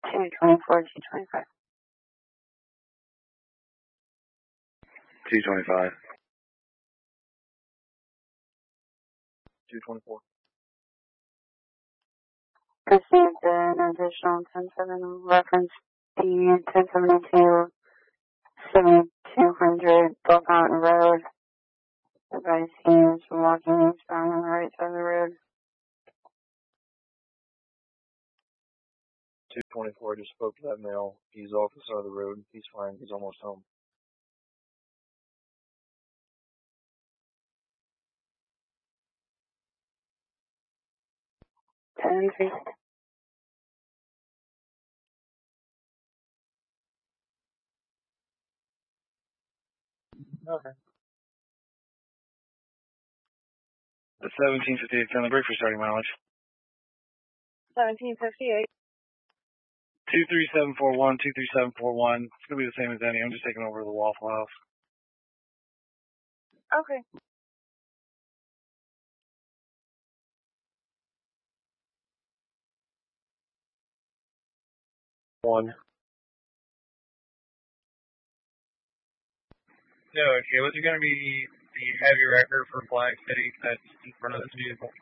224, 225. 225. 224. Received an additional 10-7 reference to 1072, 7200 Bull Mountain Road. Advice he is walking eastbound on the right side of the road. 224, just spoke to that male. He's off the side of the road. He's fine. He's almost home. 10-3. Okay. The 1758 on the brake for starting mileage. 1758. 23741, 23741. It's going to be the same as any. I'm just taking over the Waffle House. Okay. One. No, okay. What's it going to be the heavy record for Black City that's in front of this vehicle?